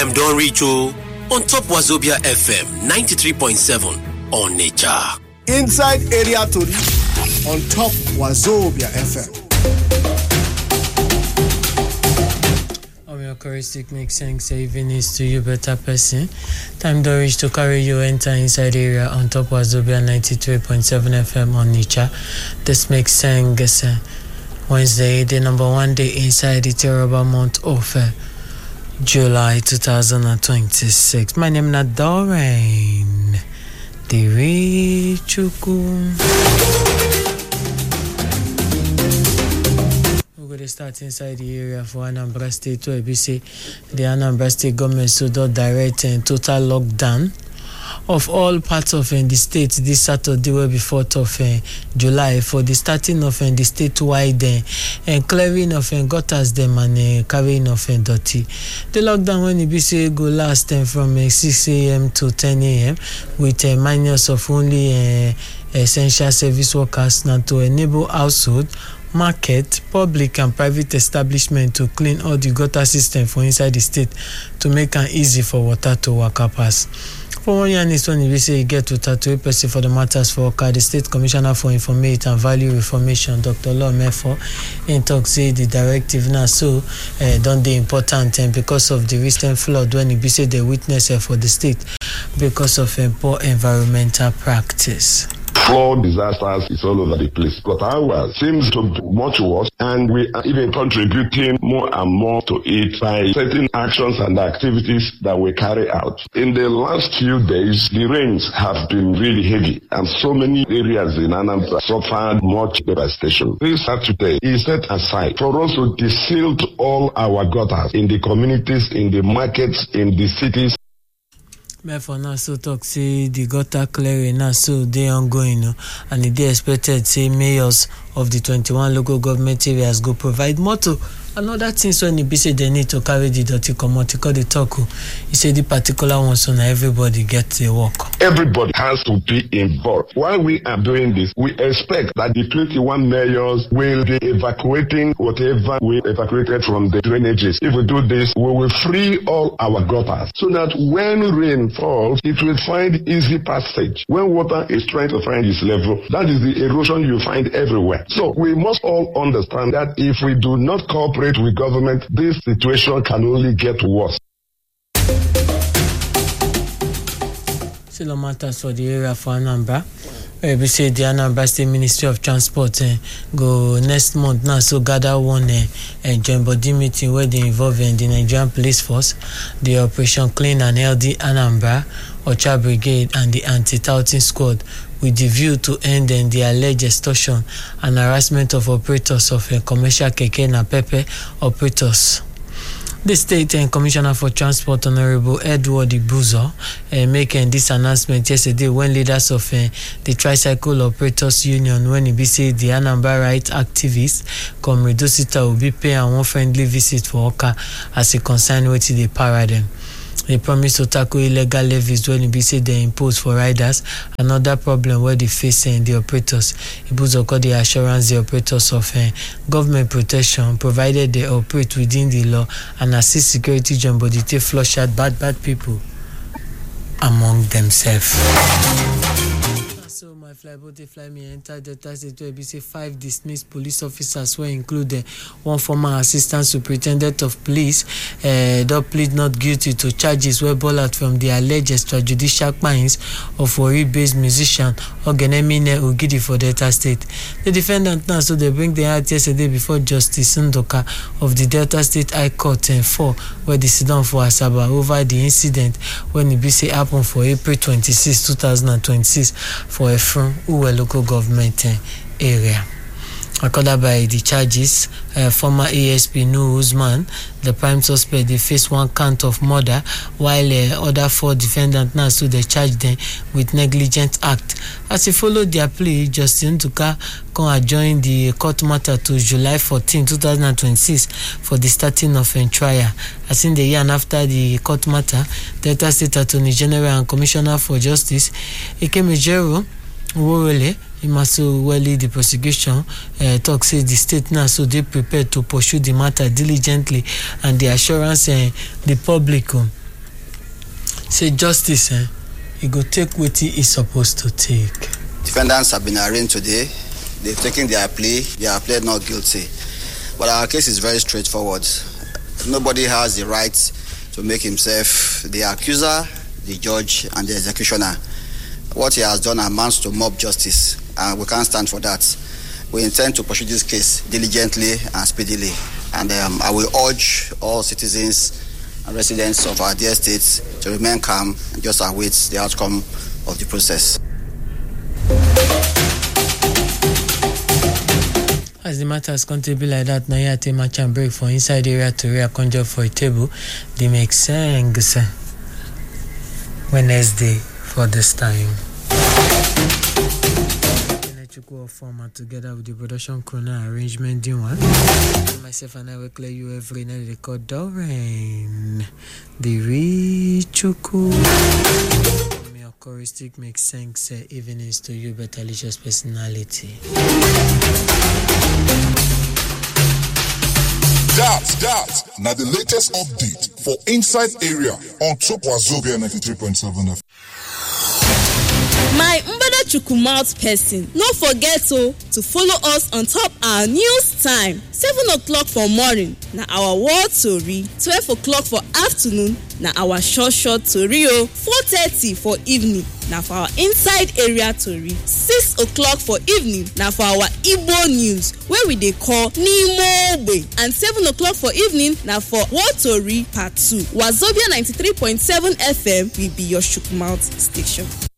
time don't reach on top Wazobia FM 93.7 on Nature. Inside area Tori on top Wazobia FM. Eucharistic makes sense saving is to you better person. Time don't reach to carry you enter inside area on top Wazobia 93.7 FM on Nature. This makes sense Wednesday, the number 1 day inside the terrible month of July 2026. My name is Doreen Dirichuku. We're going to start inside the area for Anambra State where we say the Anambra State government so direct and total lockdown of all parts of the state this Saturday will be 4th of July for the starting of the statewide and clearing of gutters them and carrying of dirty. The lockdown when it be say go last from 6 a.m. to 10 a.m. with a minus of only essential service workers now to enable household, market, public and private establishment to clean all the gutter system for inside the state to make it easy for water to walk up pass. For 1 year, this one, we say you get to 38% for the matters for the State Commissioner for Information and Value Reformation, Dr. Law Mefo, in talk say the directive now so don't be important and because of the recent flood when we say they witness for the state because of poor environmental practice. Flood disasters is all over the place, but ours seems to be much worse, and we are even contributing more and more to it by certain actions and activities that we carry out. In the last few days, the rains have been really heavy, and so many areas in Anambra suffered much devastation. This Saturday is set aside for us to deseal all our gutters in the communities, in the markets, in the cities. For now, so talk say the gutter clearing now so they ongoing, and they expected say mayors of the 21 local government areas go provide more to another things when be say they need to carry the dirty community because the talk. He said the particular one so now everybody gets the work. Everybody has to be involved. While we are doing this, we expect that the 21 mayors will be evacuating whatever we evacuated from the drainages. If we do this, we will free all our gutters so that when rain falls, it will find easy passage. When water is trying to find its level, that is the erosion you find everywhere. So we must all understand that if we do not cooperate with government, this situation can only get worse. Still matters for the area for Anambra. We say the Anambra State Ministry of Transport go next month now so gather one joint body meeting where they involve in the Nigerian Police Force, the Operation Clean and Healthy Anambra, Ocha Brigade and the Anti-Touting Squad with the view to end the alleged extortion and harassment of operators of commercial keke na pepe operators. The State Commissioner for Transport, Honorable Edward Ibuzo, making this announcement yesterday when leaders of the Tricycle Operators Union, when he be say the Anambra rights activists, Comrade Dosita will be paying one friendly visit for Oka as a concern with the paradigm. They promise to tackle illegal levies when it be said they impose for riders. Another problem where they face the operators. Ibuzo got the assurance the operators of government protection provided they operate within the law and assist security joint body to flush out bad people among themselves. So my fly me enter Delta State where we say 5 dismissed police officers were included one former assistant superintendent of police that plead not guilty to charges were brought out from the alleged extrajudicial crimes of Ori-based musician Ogenemine Ugidi for Delta State. The defendant now so they bring the out yesterday before Justice Ndoka of the Delta State High Court 4 where they sit down for Asaba over the incident when it be say happened for April 26, 2026 for a firm who were local government area. According by the charges, former ASP Nuhu Usman, the prime suspect, they face 1 count of murder, while other 4 defendants now so they charged them with negligent act. As he followed their plea, Justin Tuka can adjourn the court matter to July 14, 2026 for the starting of a trial. As in the year and after the court matter, Delta State Attorney General and Commissioner for Justice, Ekemejero Worole, he must well lead the prosecution. Talk says the state now so they prepared to pursue the matter diligently and the assurance the public say justice he go take wetin he supposed to take. Defendants have been arraigned today. They've taken their plea. They are pled not guilty. But our case is very straightforward. Nobody has the right to make himself the accuser, the judge, and the executioner. What he has done amounts to mob justice, and we can't stand for that. We intend to pursue this case diligently and speedily. And I will urge all citizens and residents of our dear states to remain calm and just await the outcome of the process. As the matter is going to be like that, now you take match and break for inside area to area conjure for a table. They make sense Wednesday for this time. Go format together with the production crew and arrangement doing one. Myself and I will clear you every night. They call Doreen. The Richuku. My choristic makes sense evenings to you, but delicious personality. That. Now the latest update for inside area on Top Wazobia 93.7 FM. My Mbada Chukumouth person, no forget to follow us on top our news time. 7 o'clock for morning, na our world tori. 12 o'clock for afternoon, na our short tori. 4:30 for evening, na for our inside area tori. 6 o'clock for evening, na for our Igbo news, where we dey call Nimobe. And 7 o'clock for evening, na for world tori part 2. Wazobia 93.7 FM will be your Chukumouth station.